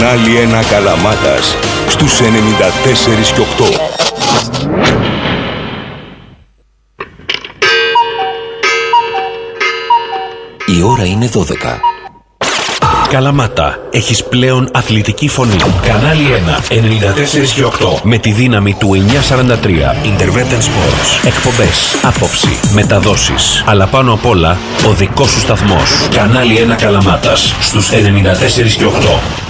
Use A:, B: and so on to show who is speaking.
A: Κανάλι 1 Καλαμάτας στους 94 και 8. Η ώρα είναι 12.
B: Καλαμάτα, έχεις πλέον αθλητική φωνή. Κανάλι 1, 94 και 8. Με τη δύναμη του 943. Intervention Sports. Εκπομπές, άποψη, μεταδόσεις. Αλλά πάνω απ' όλα, ο δικός σου σταθμός. Κανάλι 1 Καλαμάτας, στους 94 και 8.